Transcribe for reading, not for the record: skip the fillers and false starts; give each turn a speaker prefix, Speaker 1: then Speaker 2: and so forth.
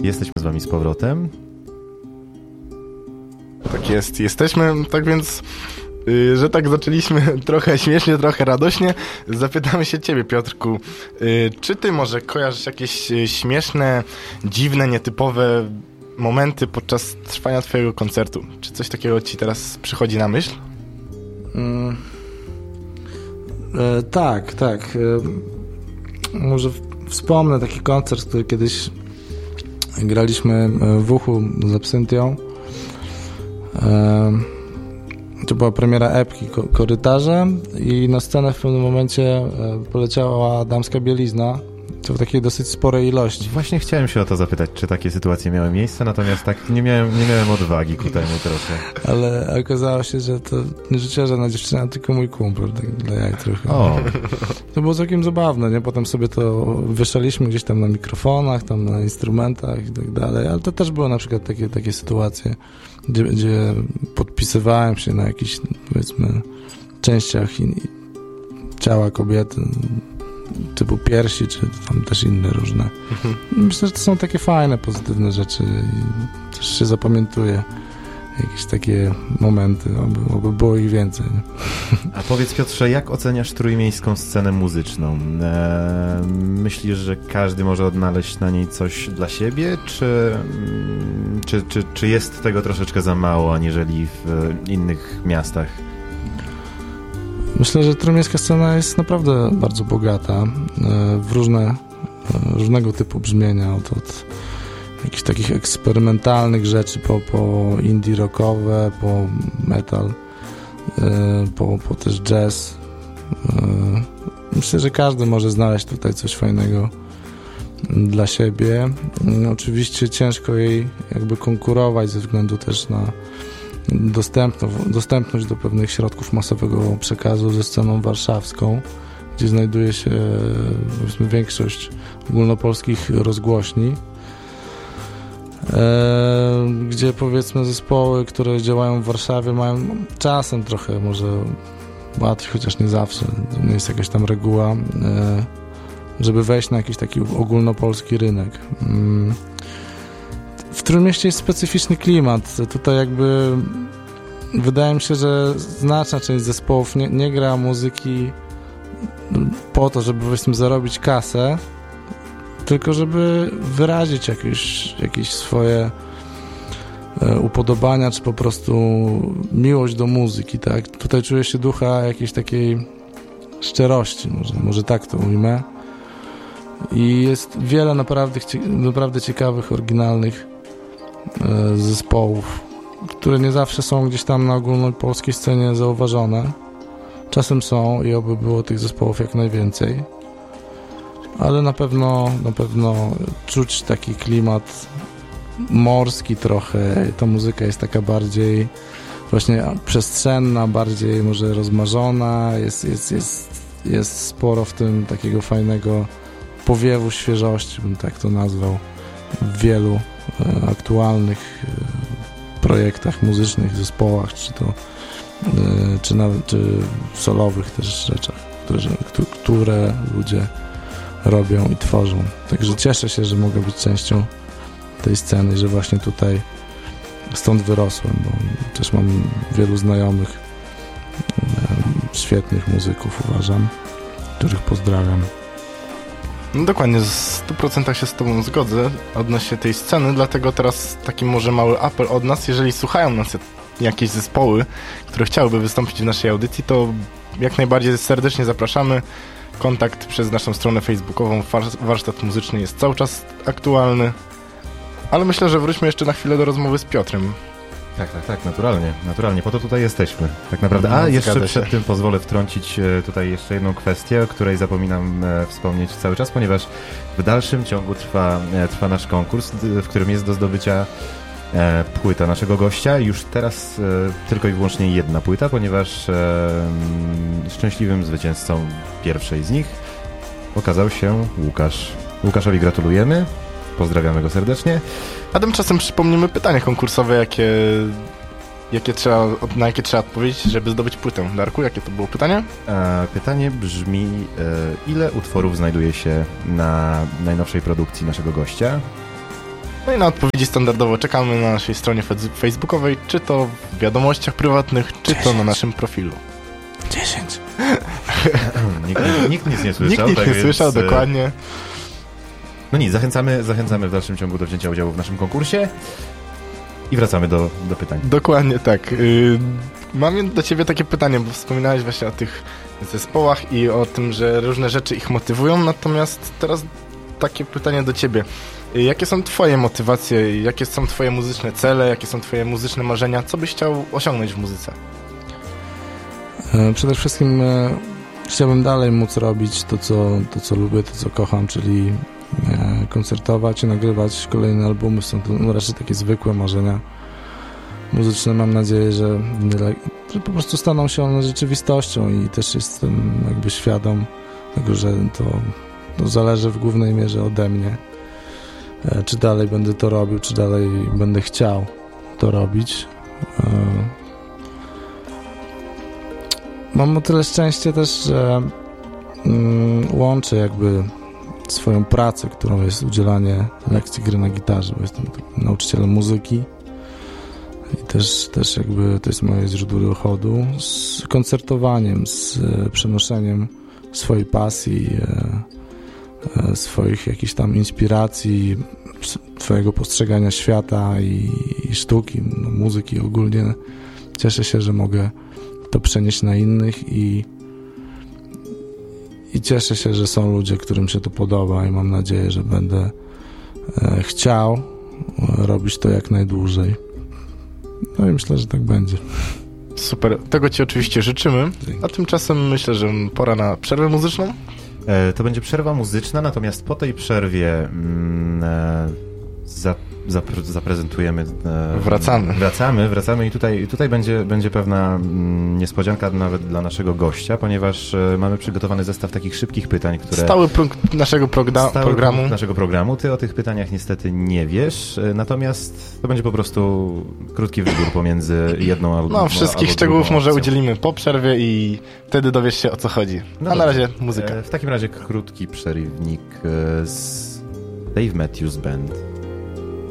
Speaker 1: Jesteśmy z wami z powrotem.
Speaker 2: Tak jest, jesteśmy, tak więc, że tak zaczęliśmy trochę śmiesznie, trochę radośnie, zapytamy się ciebie, Piotrku, czy ty może kojarzysz jakieś śmieszne, dziwne, nietypowe momenty podczas trwania twojego koncertu? Czy coś takiego ci teraz przychodzi na myśl?
Speaker 3: Tak. Może wspomnę taki koncert, który kiedyś graliśmy w Uchu z Absynthią. To była premiera epki Korytarze i na scenę w pewnym momencie poleciała damska bielizna, to w takiej dosyć sporej ilości.
Speaker 1: Właśnie chciałem się o to zapytać, czy takie sytuacje miały miejsce, natomiast tak nie miałem odwagi ku temu trochę.
Speaker 3: Ale okazało się, że to nie rzuciła żadna dziewczyna, tylko mój kumpel, tak dla jaj trochę.
Speaker 1: O.
Speaker 3: To było całkiem zabawne, nie? Potem sobie to wieszaliśmy gdzieś tam na mikrofonach, tam na instrumentach i tak dalej, ale to też były na przykład takie sytuacje, gdzie podpisywałem się na jakichś, powiedzmy, częściach ciała kobiety, typu piersi, czy tam też inne różne. Myślę, że to są takie fajne, pozytywne rzeczy i też się zapamiętuje jakieś takie momenty, oby było ich więcej. Nie?
Speaker 1: A powiedz, Piotrze, jak oceniasz trójmiejską scenę muzyczną? Myślisz, że każdy może odnaleźć na niej coś dla siebie, czy jest tego troszeczkę za mało, aniżeli w innych miastach?
Speaker 3: Myślę, że trójmiejska scena jest naprawdę bardzo bogata w różnego typu brzmienia, od jakichś takich eksperymentalnych rzeczy po indie rockowe, po metal, po też jazz. Myślę, że każdy może znaleźć tutaj coś fajnego dla siebie. Oczywiście ciężko jej jakby konkurować ze względu też na dostępność do pewnych środków masowego przekazu ze sceną warszawską, gdzie znajduje się, powiedzmy, większość ogólnopolskich rozgłośni, gdzie, powiedzmy, zespoły, które działają w Warszawie, mają czasem trochę może łatwiej, chociaż nie zawsze, to nie jest jakaś tam reguła, żeby wejść na jakiś taki ogólnopolski rynek. W Trójmieście jest specyficzny klimat. Tutaj jakby wydaje mi się, że znaczna część zespołów nie gra muzyki po to, żeby, powiedzmy, zarobić kasę, tylko żeby wyrazić jakieś swoje upodobania, czy po prostu miłość do muzyki, tak? Tutaj czuje się ducha jakiejś takiej szczerości, może tak to ujmę. I jest wiele naprawdę ciekawych, oryginalnych zespołów, które nie zawsze są gdzieś tam na ogólnopolskiej scenie zauważone. Czasem są i oby było tych zespołów jak najwięcej. Ale na pewno czuć taki klimat morski trochę. Ta muzyka jest taka bardziej właśnie przestrzenna, bardziej może rozmarzona. Jest sporo w tym takiego fajnego powiewu świeżości, bym tak to nazwał, w wielu aktualnych projektach muzycznych, zespołach, czy solowych też rzeczach, które ludzie robią i tworzą. Także cieszę się, że mogę być częścią tej sceny, że właśnie tutaj stąd wyrosłem, bo też mam wielu znajomych, świetnych muzyków, uważam, których pozdrawiam.
Speaker 2: No dokładnie, w 100% się z tobą zgodzę odnośnie tej sceny, dlatego teraz taki może mały apel od nas, jeżeli słuchają nas jakieś zespoły, które chciałyby wystąpić w naszej audycji, to jak najbardziej serdecznie zapraszamy. Kontakt przez naszą stronę facebookową Warsztat Muzyczny jest cały czas aktualny, ale myślę, że wróćmy jeszcze na chwilę do rozmowy z Piotrem.
Speaker 1: Tak, naturalnie, po to tutaj jesteśmy, tak naprawdę. A jeszcze przed tym pozwolę wtrącić tutaj jeszcze jedną kwestię, o której zapominam wspomnieć cały czas, ponieważ w dalszym ciągu trwa nasz konkurs, w którym jest do zdobycia płyta naszego gościa. Już teraz tylko i wyłącznie jedna płyta, ponieważ szczęśliwym zwycięzcą pierwszej z nich okazał się Łukasz. Łukaszowi gratulujemy. Pozdrawiamy go serdecznie.
Speaker 2: A tymczasem przypomnimy pytania konkursowe, na jakie trzeba odpowiedzieć, żeby zdobyć płytę. Darku, jakie to było pytanie?
Speaker 1: Pytanie brzmi, ile utworów znajduje się na najnowszej produkcji naszego gościa?
Speaker 2: No i na odpowiedzi standardowo czekamy na naszej stronie facebookowej, czy to w wiadomościach prywatnych, czy to na naszym profilu.
Speaker 3: 10.
Speaker 1: Nikt nic nie słyszał.
Speaker 2: Nikt nic nie słyszał, dokładnie.
Speaker 1: No nic, zachęcamy w dalszym ciągu do wzięcia udziału w naszym konkursie i wracamy do pytań.
Speaker 2: Dokładnie tak. Mam do ciebie takie pytanie, bo wspominałeś właśnie o tych zespołach i o tym, że różne rzeczy ich motywują, natomiast teraz takie pytanie do ciebie. Jakie są twoje motywacje, jakie są twoje muzyczne cele, jakie są twoje muzyczne marzenia? Co byś chciał osiągnąć w muzyce?
Speaker 3: Przede wszystkim chciałbym dalej móc robić to, co lubię, to, co kocham, czyli koncertować i nagrywać kolejne albumy. Są to raczej takie zwykłe marzenia muzyczne. Mam nadzieję, że po prostu staną się one rzeczywistością i też jestem jakby świadom tego, że to zależy w głównej mierze ode mnie. Czy dalej będę to robił, czy dalej będę chciał to robić. Mam o tyle szczęście też, że łączę jakby swoją pracę, którą jest udzielanie lekcji gry na gitarze, bo jestem nauczycielem muzyki i też jakby to jest moje źródło dochodu, z koncertowaniem, z przenoszeniem swojej pasji, swoich jakichś tam inspiracji, twojego postrzegania świata i sztuki, muzyki ogólnie. Cieszę się, że mogę to przenieść na innych i cieszę się, że są ludzie, którym się to podoba i mam nadzieję, że będę chciał robić to jak najdłużej. No i myślę, że tak będzie.
Speaker 2: Super, tego ci oczywiście życzymy, a tymczasem myślę, że pora na przerwę muzyczną.
Speaker 1: To będzie przerwa muzyczna, natomiast po tej przerwie zaprezentujemy... Wracamy i tutaj będzie pewna niespodzianka nawet dla naszego gościa, ponieważ mamy przygotowany zestaw takich szybkich pytań, które...
Speaker 2: Stały punkt naszego programu.
Speaker 1: Ty o tych pytaniach niestety nie wiesz, natomiast to będzie po prostu krótki wybór pomiędzy jedną albo
Speaker 2: wszystkich szczegółów może udzielimy po przerwie i wtedy dowiesz się, o co chodzi. A na razie muzyka.
Speaker 1: W takim razie krótki przerywnik z Dave Matthews Band.